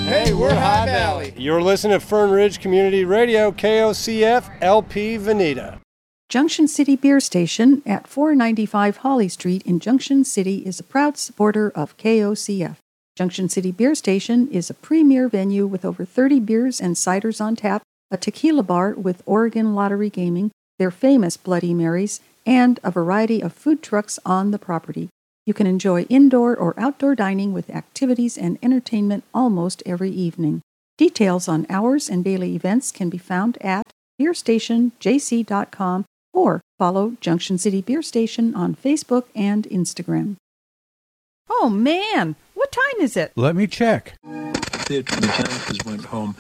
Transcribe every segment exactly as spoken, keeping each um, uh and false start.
Hey, we're High Valley. You're listening to Fern Ridge Community Radio, K O C F, L P Veneta. Junction City Beer Station at four ninety-five Holly Street in Junction City is a proud supporter of K O C F. Junction City Beer Station is a premier venue with over thirty beers and ciders on tap, a tequila bar with Oregon Lottery Gaming, their famous Bloody Marys, and a variety of food trucks on the property. You can enjoy indoor or outdoor dining with activities and entertainment almost every evening. Details on hours and daily events can be found at beer station j c dot com or follow Junction City Beer Station on Facebook and Instagram. Oh, man! What time is it? Let me check. The Giants went home.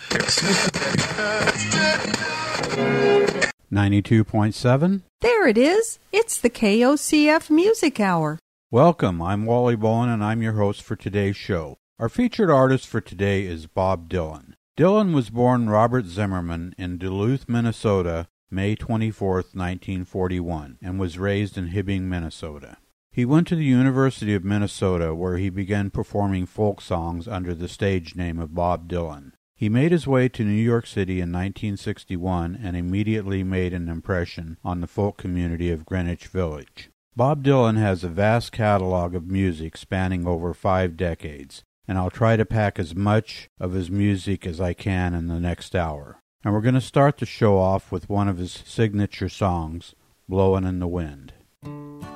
ninety-two point seven. There it is. It's the K O C F Music Hour. Welcome. I'm Wally Bowen, and I'm your host for today's show. Our featured artist for today is Bob Dylan. Dylan was born Robert Zimmerman in Duluth, Minnesota, May twenty-fourth, nineteen forty-one, and was raised in Hibbing, Minnesota. He went to the University of Minnesota, where he began performing folk songs under the stage name of Bob Dylan. He made his way to New York City in nineteen sixty-one and immediately made an impression on the folk community of Greenwich Village. Bob Dylan has a vast catalog of music spanning over five decades, and I'll try to pack as much of his music as I can in the next hour. And we're going to start the show off with one of his signature songs, Blowin' in the Wind.